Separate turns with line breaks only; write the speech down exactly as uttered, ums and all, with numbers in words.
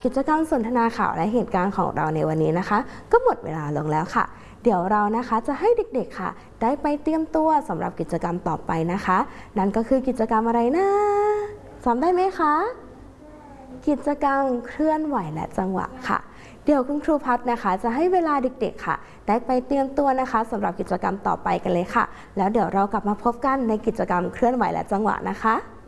กิจกรรมสนทนาข่าวและเหตุการณ์ของเราในวันนี้นะคะก็หมดเวลาลงแล้วค่ะเดี๋ยวเรานะคะจะให้เด็กๆค่ะได้ไปเตรียมตัวสำหรับกิจกรรมต่อไปนะคะนั่นก็คือกิจกรรมอะไรนะจำได้ไหมคะกิจกรรมเคลื่อนไหวและจังหวะค่ะเดี๋ยวคุณครูพัฒนะคะจะให้เวลาเด็กๆค่ะได้ไปเตรียมตัวนะคะสำหรับกิจกรรมต่อไปกันเลยค่ะแล้วเดี๋ยวเรากลับมาพบกันในกิจกรรมเคลื่อนไหวและจังหวะนะคะ